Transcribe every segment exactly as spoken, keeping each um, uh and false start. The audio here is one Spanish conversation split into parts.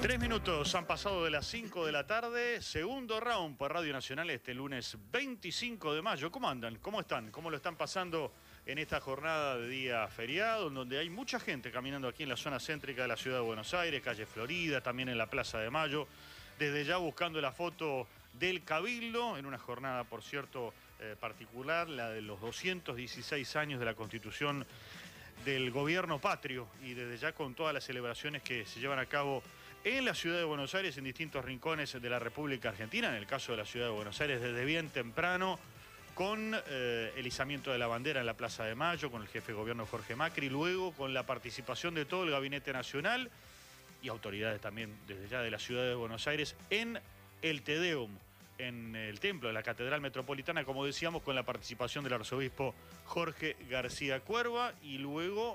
Tres minutos han pasado de las cinco de la tarde, segundo round por Radio Nacional este lunes veinticinco de mayo. ¿Cómo andan? ¿Cómo están? ¿Cómo lo están pasando en esta jornada de día feriado, en donde hay mucha gente caminando aquí en la zona céntrica de la ciudad de Buenos Aires, calle Florida, también en la Plaza de Mayo, desde ya buscando la foto del Cabildo, en una jornada, por cierto, eh, particular, la de los doscientos dieciséis años de la Constitución del Gobierno Patrio, y desde ya con todas las celebraciones que se llevan a cabo en la ciudad de Buenos Aires, en distintos rincones de la República Argentina, en el caso de la ciudad de Buenos Aires, desde bien temprano, con eh, el izamiento de la bandera en la Plaza de Mayo, con el jefe de gobierno Jorge Macri, luego con la participación de todo el Gabinete Nacional y autoridades también desde ya de la ciudad de Buenos Aires en el Te Deum, en el templo de la Catedral Metropolitana, como decíamos, con la participación del arzobispo Jorge García Cuerva, y luego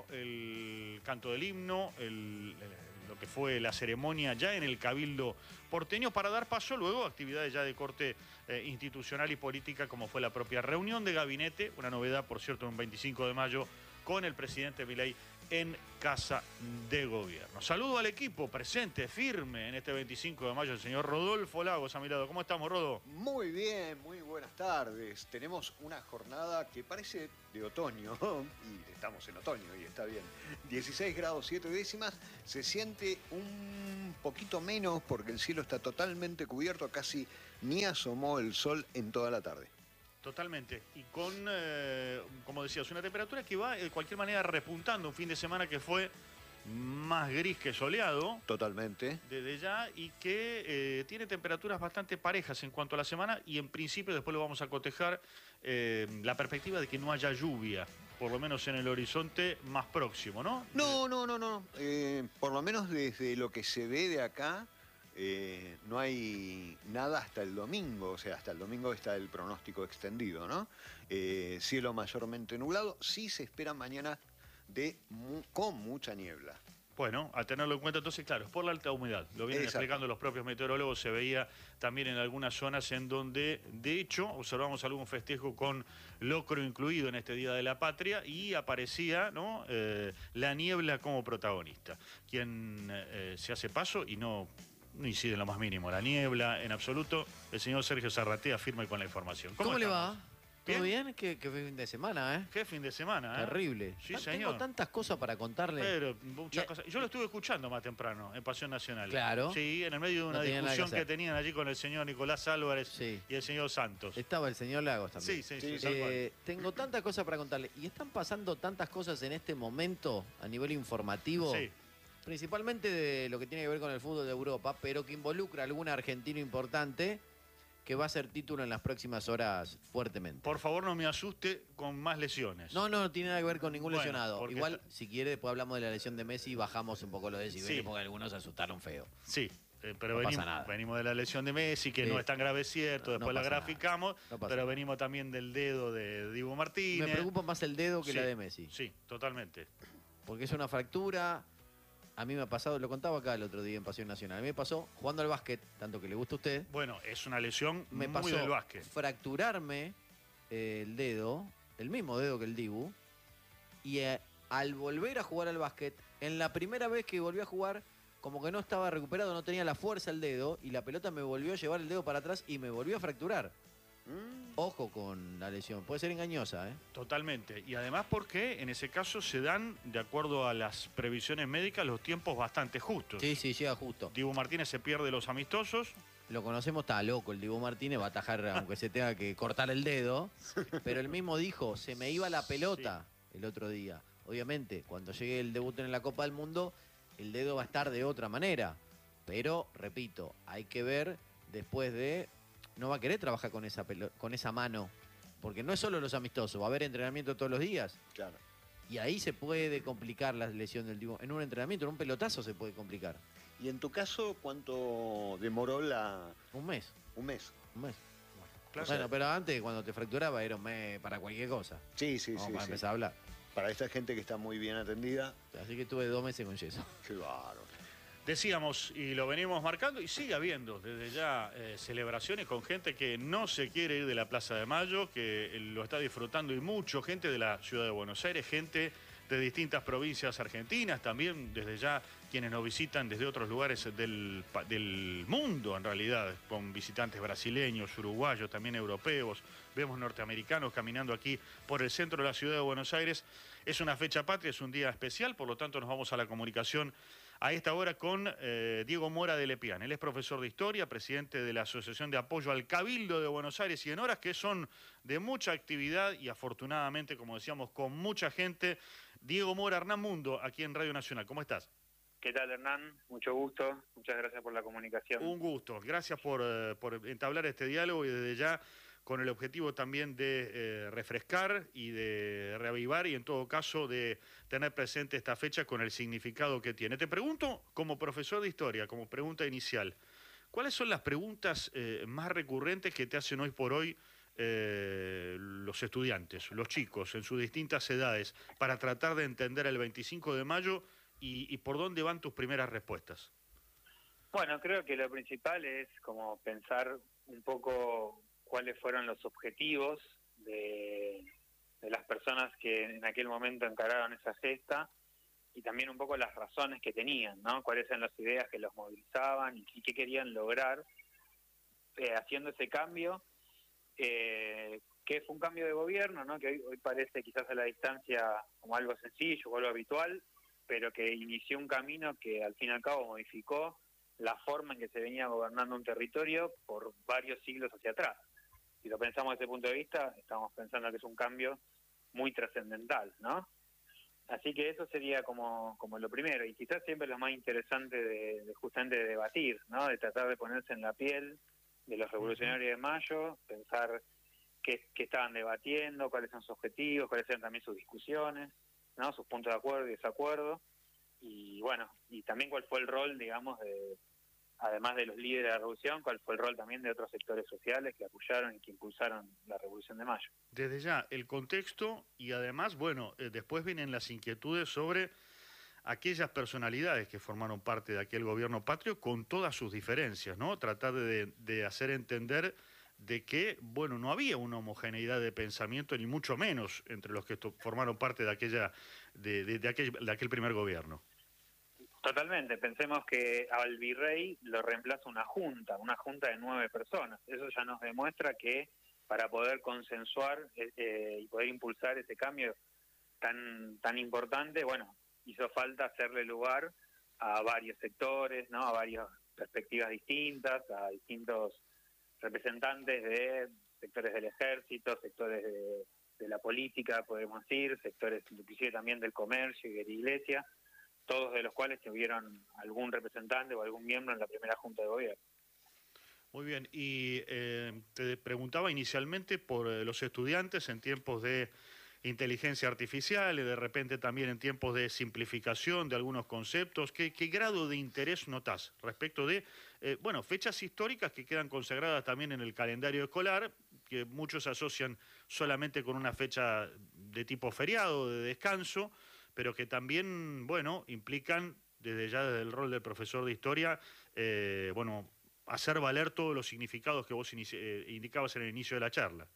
el canto del himno, el, lo que fue la ceremonia ya en el Cabildo porteño, para dar paso luego a actividades ya de corte eh, institucional y política, como fue la propia reunión de gabinete, una novedad, por cierto, un veinticinco de mayo, con el presidente Milei en Casa de Gobierno. Saludo al equipo presente, firme en este veinticinco de mayo, el señor Rodolfo Lagos a mi lado. ¿Cómo estamos, Rodo? Muy bien, muy buenas tardes. Tenemos una jornada que parece de otoño, y estamos en otoño y está bien. dieciséis grados siete décimas, se siente un poquito menos porque el cielo está totalmente cubierto, casi ni asomó el sol en toda la tarde. Totalmente. Y con, eh, como decías, una temperatura que va de cualquier manera repuntando. Un fin de semana que fue más gris que soleado. Totalmente. Desde ya, y que eh, tiene temperaturas bastante parejas en cuanto a la semana. Y en principio después lo vamos a cotejar eh, la perspectiva de que no haya lluvia, por lo menos en el horizonte más próximo, ¿no? No, no, no, no. Eh, por lo menos desde lo que se ve de acá, Eh, no hay nada hasta el domingo, o sea, hasta el domingo está el pronóstico extendido, ¿no? Eh, cielo mayormente nublado, sí se espera mañana de mu con mucha niebla. Bueno, a tenerlo en cuenta entonces, claro, es por la alta humedad. Lo vienen Exacto. explicando los propios meteorólogos, se veía también en algunas zonas en donde, de hecho, observamos algún festejo con locro incluido en este Día de la Patria, y aparecía, ¿no?, eh, la niebla como protagonista. Quien eh, se hace paso y no... no incide en lo más mínimo, la niebla, en absoluto. El señor Sergio Zarratea firme con la información. ¿Cómo, ¿Cómo le va? ¿Todo bien? bien? ¿Qué, qué fin de semana, eh? Qué fin de semana, ¿eh? Terrible. Sí, Tengo señor. tantas cosas para contarle. Pero muchas y... cosas. Yo lo estuve escuchando más temprano en Pasión Nacional. Claro. Sí, en el medio de una no discusión que, que, que tenían allí con el señor Nicolás Álvarez, sí, y el señor Santos. Estaba el señor Lagos también. Sí, sí, sí. sí eh, tengo tantas cosas para contarle. Y están pasando tantas cosas en este momento a nivel informativo. Sí. Principalmente de lo que tiene que ver con el fútbol de Europa, pero que involucra a algún argentino importante que va a ser título en las próximas horas fuertemente. Por favor, no me asuste con más lesiones. No, no, no tiene nada que ver con ningún bueno, lesionado. Igual, está... si quiere, después hablamos de la lesión de Messi y bajamos un poco los decibeles, sí, porque algunos asustaron feo. Sí. Eh, pero no venimos, venimos de la lesión de Messi, que sí, no es tan grave, cierto, después no la graficamos, no pero nada. Venimos también del dedo de Dibu Martínez. Me preocupa más el dedo que sí, la de Messi. Sí, totalmente. Porque es una fractura. A mí me ha pasado, lo contaba acá el otro día en Pasión Nacional, a mí me pasó jugando al básquet, tanto que le gusta a usted. Bueno, es una lesión me muy pasó del básquet. Fracturarme eh, el dedo, el mismo dedo que el Dibu, y eh, al volver a jugar al básquet, en la primera vez que volví a jugar, como que no estaba recuperado, no tenía la fuerza el dedo, y la pelota me volvió a llevar el dedo para atrás y me volvió a fracturar. Mm. Ojo con la lesión, puede ser engañosa, ¿eh? Totalmente, y además porque en ese caso se dan, de acuerdo a las previsiones médicas, los tiempos bastante justos. Sí, sí, llega justo. Dibu Martínez se pierde los amistosos. Lo conocemos, está loco el Dibu Martínez, va a atajar aunque se tenga que cortar el dedo, pero él mismo dijo, se me iba la pelota sí. el otro día. Obviamente, cuando llegue el debut en la Copa del Mundo, el dedo va a estar de otra manera, pero, repito, hay que ver después de... No va a querer trabajar con esa, con esa mano, porque no es solo los amistosos, va a haber entrenamiento todos los días. Claro. Y ahí se puede complicar la lesión del Dibu. En un entrenamiento, en un pelotazo se puede complicar. ¿Y en tu caso cuánto demoró la...? Un mes. Un mes. Un mes. Bueno, claro. Bueno, pero antes, cuando te fracturaba, era un mes para cualquier cosa. Sí, sí, Vamos sí. Para sí. empezar a hablar. Para esta gente que está muy bien atendida. Así que tuve dos meses con yeso. Qué bárbaro. Decíamos, y lo venimos marcando, y sigue habiendo desde ya eh, celebraciones con gente que no se quiere ir de la Plaza de Mayo, que lo está disfrutando, y mucho, gente de la ciudad de Buenos Aires, gente de distintas provincias argentinas, también desde ya quienes nos visitan desde otros lugares del, del mundo, en realidad, con visitantes brasileños, uruguayos, también europeos, vemos norteamericanos caminando aquí por el centro de la ciudad de Buenos Aires. Es una fecha patria, es un día especial, por lo tanto nos vamos a la comunicación a esta hora con eh, Diego Mora de Lepiane. Él es profesor de Historia, presidente de la Asociación de Apoyo al Cabildo de Buenos Aires, y en horas que son de mucha actividad y afortunadamente, como decíamos, con mucha gente. Diego Mora, Hernán Mundo, aquí en Radio Nacional. ¿Cómo estás? ¿Qué tal, Hernán? Mucho gusto. Muchas gracias por la comunicación. Un gusto. Gracias por, eh, por entablar este diálogo y desde ya con el objetivo también de eh, refrescar y de reavivar y en todo caso de tener presente esta fecha con el significado que tiene. Te pregunto, como profesor de Historia, como pregunta inicial, ¿cuáles son las preguntas eh, más recurrentes que te hacen hoy por hoy eh, los estudiantes, los chicos, en sus distintas edades, para tratar de entender el veinticinco de mayo y, y por dónde van tus primeras respuestas? Bueno, creo que lo principal es como pensar un poco cuáles fueron los objetivos de, de las personas que en aquel momento encararon esa gesta y también un poco las razones que tenían, ¿no? Cuáles eran las ideas que los movilizaban y, y qué querían lograr eh, haciendo ese cambio, eh, que fue un cambio de gobierno, ¿no? Que hoy, hoy parece quizás a la distancia como algo sencillo o algo habitual, pero que inició un camino que al fin y al cabo modificó la forma en que se venía gobernando un territorio por varios siglos hacia atrás. Si lo pensamos desde ese punto de vista, estamos pensando que es un cambio muy trascendental, ¿no? Así que eso sería como, como lo primero, y quizás siempre lo más interesante de, de justamente de debatir, ¿no? De tratar de ponerse en la piel de los revolucionarios de Mayo, pensar qué, qué estaban debatiendo, cuáles son sus objetivos, cuáles eran también sus discusiones, ¿no? Sus puntos de acuerdo y desacuerdo, y bueno, y también cuál fue el rol, digamos, de además de los líderes de la revolución, cuál fue el rol también de otros sectores sociales que apoyaron y que impulsaron la Revolución de Mayo. Desde ya, el contexto y además, bueno, eh, después vienen las inquietudes sobre aquellas personalidades que formaron parte de aquel gobierno patrio con todas sus diferencias, ¿no? Tratar de, de hacer entender de que, bueno, no había una homogeneidad de pensamiento, ni mucho menos entre los que formaron parte de aquella de, de, de, aquel, de aquel primer gobierno. Totalmente, pensemos que al virrey lo reemplaza una junta, una junta de nueve personas. Eso ya nos demuestra que para poder consensuar eh, y poder impulsar ese cambio tan tan importante, bueno, hizo falta hacerle lugar a varios sectores, ¿no? A varias perspectivas distintas, a distintos representantes de sectores del ejército, sectores de, de la política, podemos decir, sectores inclusive también del comercio y de la iglesia, todos de los cuales tuvieron algún representante o algún miembro en la primera Junta de Gobierno. Muy bien, y eh, te preguntaba inicialmente por eh, los estudiantes en tiempos de inteligencia artificial y de repente también en tiempos de simplificación de algunos conceptos. ¿Qué, qué grado de interés notás respecto de, eh, bueno, fechas históricas que quedan consagradas también en el calendario escolar, que muchos asocian solamente con una fecha de tipo feriado, de descanso, pero que también, bueno, implican, desde ya desde el rol del profesor de Historia, eh, bueno, hacer valer todos los significados que vos eh, indicabas en el inicio de la charla?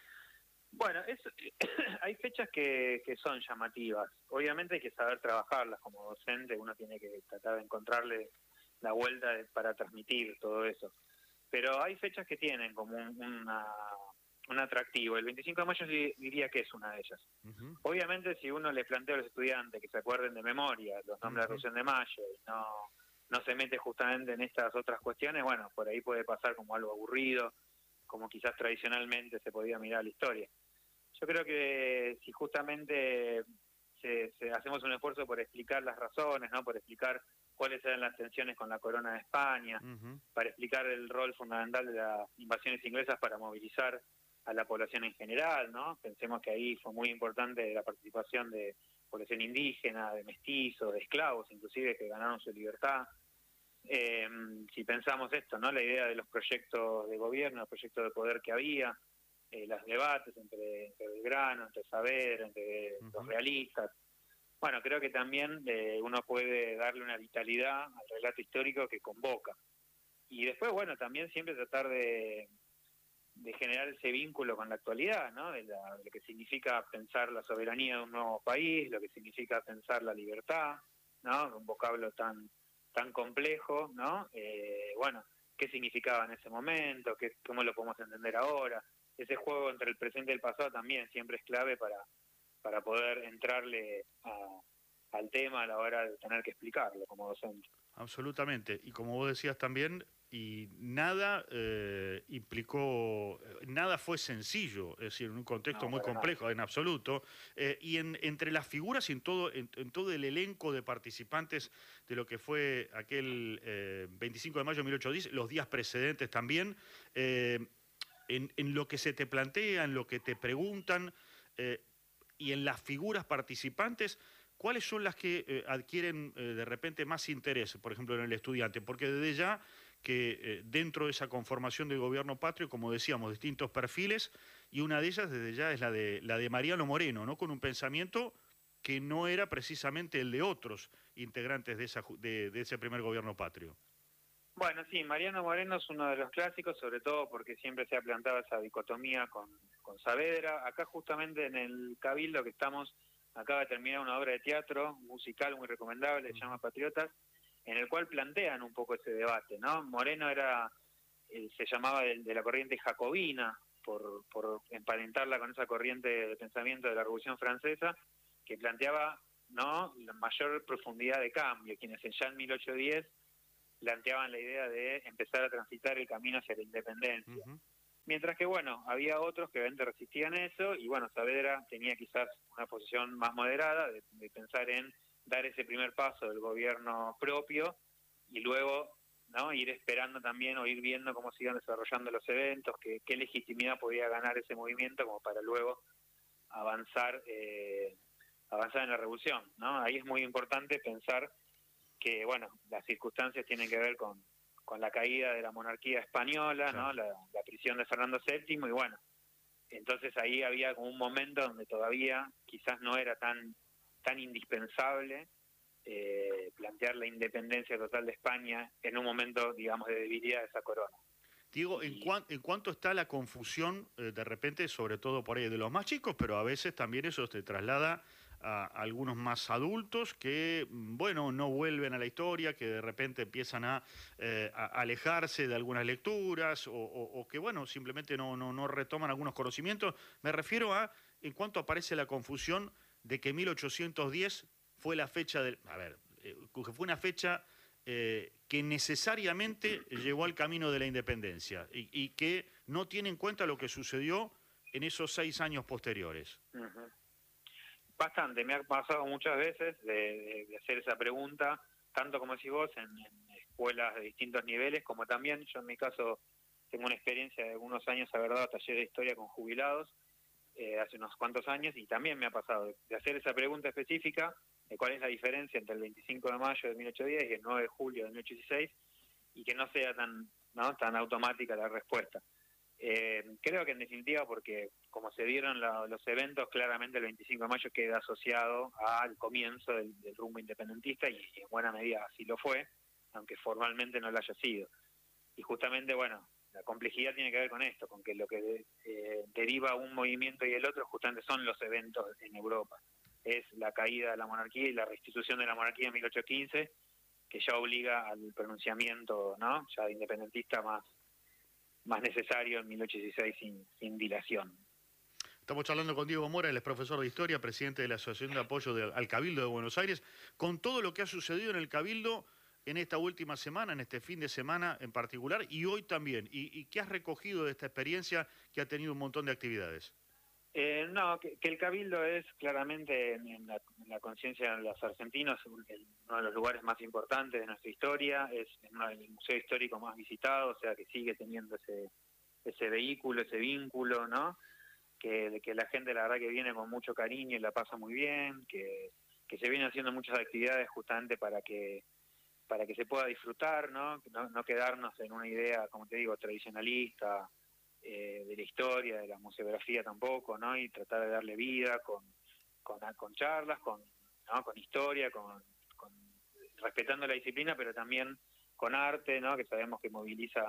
Bueno, es, hay fechas que, que son llamativas. Obviamente hay que saber trabajarlas como docente, uno tiene que tratar de encontrarle la vuelta de, para transmitir todo eso. Pero hay fechas que tienen como un, una... un atractivo. El veinticinco de mayo diría que es una de ellas. Uh-huh. Obviamente, si uno le plantea a los estudiantes que se acuerden de memoria los nombres uh-huh. de la Revolución de Mayo y no, no se mete justamente en estas otras cuestiones, bueno, por ahí puede pasar como algo aburrido, como quizás tradicionalmente se podía mirar la historia. Yo creo que si justamente se, se hacemos un esfuerzo por explicar las razones, ¿no? Por explicar cuáles eran las tensiones con la corona de España, uh-huh. para explicar el rol fundamental de las invasiones inglesas para movilizar a la población en general, ¿no? Pensemos que ahí fue muy importante la participación de población indígena, de mestizos, de esclavos, inclusive, que ganaron su libertad. Eh, si pensamos esto, ¿no? La idea de los proyectos de gobierno, los proyectos de poder que había, eh, los debates entre, entre Belgrano, entre Saavedra, entre uh-huh. los realistas. Bueno, creo que también eh, uno puede darle una vitalidad al relato histórico que convoca. Y después, bueno, también siempre tratar de de generar ese vínculo con la actualidad, ¿no? De, la, de lo que significa pensar la soberanía de un nuevo país, lo que significa pensar la libertad, ¿no? Un vocablo tan tan complejo, ¿no? Eh, bueno, ¿qué significaba en ese momento? ¿Qué, ¿Cómo lo podemos entender ahora? Ese juego entre el presente y el pasado también siempre es clave para, para poder entrarle a, al tema a la hora de tener que explicarlo como docente. Absolutamente. Y como vos decías también, y nada eh, implicó, nada fue sencillo, es decir, en un contexto No, muy para complejo, nada. en absoluto, eh, y en, entre las figuras y en todo, en, en todo el elenco de participantes de lo que fue aquel eh, veinticinco de mayo de mil ochocientos diez, los días precedentes también, eh, en, en lo que se te plantea, en lo que te preguntan, eh, y en las figuras participantes, ¿cuáles son las que eh, adquieren eh, de repente más interés, por ejemplo, en el estudiante? Porque desde ya que eh, dentro de esa conformación del gobierno patrio, como decíamos, distintos perfiles, y una de ellas desde ya es la de, la de Mariano Moreno, ¿no? Con un pensamiento que no era precisamente el de otros integrantes de, esa, de, de ese primer gobierno patrio. Bueno, sí, Mariano Moreno es uno de los clásicos, sobre todo porque siempre se ha planteado esa dicotomía con, con Saavedra. Acá justamente en el Cabildo que estamos, acaba de terminar una obra de teatro musical muy recomendable, se llama Patriotas, en el cual plantean un poco ese debate, ¿no? Moreno era, eh, se llamaba de, de la corriente jacobina, por, por emparentarla con esa corriente de pensamiento de la Revolución Francesa, que planteaba, ¿no?, la mayor profundidad de cambio, quienes ya en mil ochocientos diez planteaban la idea de empezar a transitar el camino hacia la independencia. Uh-huh. Mientras que, bueno, había otros que obviamente resistían eso, y bueno, Saavedra tenía quizás una posición más moderada de, de pensar en dar ese primer paso del gobierno propio y luego, ¿no?, ir esperando también o ir viendo cómo se iban desarrollando los eventos, qué, qué legitimidad podía ganar ese movimiento como para luego avanzar, eh, avanzar en la revolución, ¿no? Ahí es muy importante pensar que, bueno, las circunstancias tienen que ver con, con la caída de la monarquía española, claro, ¿no? La, la prisión de Fernando séptimo, y bueno, entonces ahí había como un momento donde todavía quizás no era tan, tan indispensable eh, plantear la independencia total de España en un momento, digamos, de debilidad de esa corona. Diego, ¿en, cuan, ¿en cuánto está la confusión, eh, de repente, sobre todo por ahí de los más chicos, pero a veces también eso te traslada a algunos más adultos que, bueno, no vuelven a la historia, que de repente empiezan a, eh, a alejarse de algunas lecturas o, o, o que, bueno, simplemente no, no, no retoman algunos conocimientos? Me refiero a en cuánto aparece la confusión de que mil ochocientos diez fue la fecha del... A ver, eh, fue una fecha eh, que necesariamente llevó al camino de la independencia y, y que no tiene en cuenta lo que sucedió en esos seis años posteriores. Uh-huh. Bastante, me ha pasado muchas veces de, de, de hacer esa pregunta, tanto como decís vos, en, en escuelas de distintos niveles, como también yo en mi caso tengo una experiencia de algunos años haber dado talleres de historia con jubilados eh, hace unos cuantos años, y también me ha pasado de, de hacer esa pregunta específica de cuál es la diferencia entre el veinticinco de mayo de mil ochocientos diez y el nueve de julio de mil ochocientos dieciséis, y que no sea tan, ¿no?, tan automática la respuesta. Eh, creo que en definitiva porque como se dieron la, los eventos, claramente el veinticinco de mayo queda asociado al comienzo del, del rumbo independentista, y, y en buena medida así lo fue, aunque formalmente no lo haya sido. Y justamente, bueno, la complejidad tiene que ver con esto, con que lo que eh, deriva un movimiento y el otro justamente son los eventos en Europa. Es la caída de la monarquía y la restitución de la monarquía en mil ochocientos quince, que ya obliga al pronunciamiento, ¿no?, ya independentista más más necesario en mil ochocientos dieciséis sin, sin dilación. Estamos charlando con Diego Mora, él es profesor de Historia, presidente de la Asociación de Apoyo de, al Cabildo de Buenos Aires, con todo lo que ha sucedido en el Cabildo en esta última semana, en este fin de semana en particular, y hoy también. ¿Y, y qué has recogido de esta experiencia que ha tenido un montón de actividades? Eh, no, que, que el Cabildo es claramente en, en la, la conciencia de los argentinos el, uno de los lugares más importantes de nuestra historia, es uno el museo histórico más visitado, o sea que sigue teniendo ese ese vehículo, ese vínculo, ¿no?, que, de que la gente la verdad que viene con mucho cariño y la pasa muy bien, que, que se vienen haciendo muchas actividades justamente para que para que se pueda disfrutar, ¿no?, no, no quedarnos en una idea, como te digo, tradicionalista, Eh, de la historia, de la museografía tampoco, ¿no?, y tratar de darle vida con, con, con charlas, con, ¿no?, con historia, con, con respetando la disciplina, pero también con arte, ¿no?, que sabemos que moviliza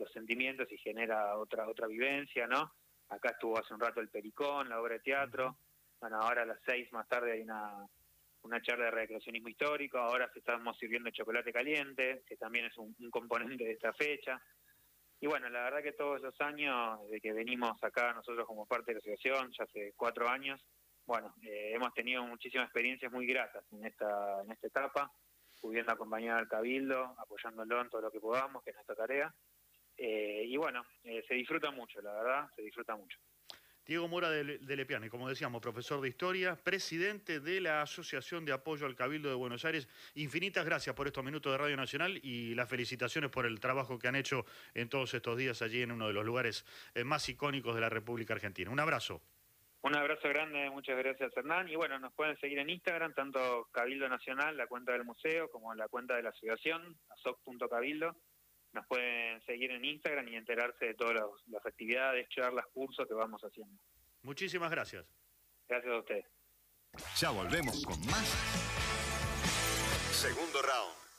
los sentimientos y genera otra otra vivencia, ¿no? Acá estuvo hace un rato el Pericón, la obra de teatro. Bueno, ahora a las seis más tarde hay una, una charla de recreacionismo histórico. Ahora se estamos sirviendo chocolate caliente, que también es un, un componente de esta fecha. Y bueno, la verdad que todos los años, desde que venimos acá nosotros como parte de la asociación, ya hace cuatro años, bueno, eh, hemos tenido muchísimas experiencias muy gratas en esta, en esta etapa, pudiendo acompañar al Cabildo, apoyándolo en todo lo que podamos, que es nuestra tarea. Eh, y bueno, eh, se disfruta mucho, la verdad, se disfruta mucho. Diego Mora de, de Lepiane, como decíamos, profesor de Historia, presidente de la Asociación de Apoyo al Cabildo de Buenos Aires. Infinitas gracias por estos minutos de Radio Nacional y las felicitaciones por el trabajo que han hecho en todos estos días allí en uno de los lugares eh, más icónicos de la República Argentina. Un abrazo. Un abrazo grande, muchas gracias Hernán. Y bueno, nos pueden seguir en Instagram, tanto Cabildo Nacional, la cuenta del museo, como la cuenta de la asociación, asoc punto cabildo. Nos pueden seguir en Instagram y enterarse de todas los, las actividades, charlas, cursos que vamos haciendo. Muchísimas gracias. Gracias a ustedes. Ya volvemos con más. Segundo round.